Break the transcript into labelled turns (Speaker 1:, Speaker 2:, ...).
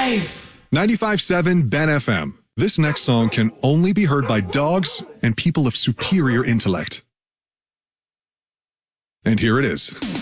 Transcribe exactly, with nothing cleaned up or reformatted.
Speaker 1: life.
Speaker 2: ninety-five point seven Ben F M. This next song can only be heard by dogs and people of superior intellect. And here it is.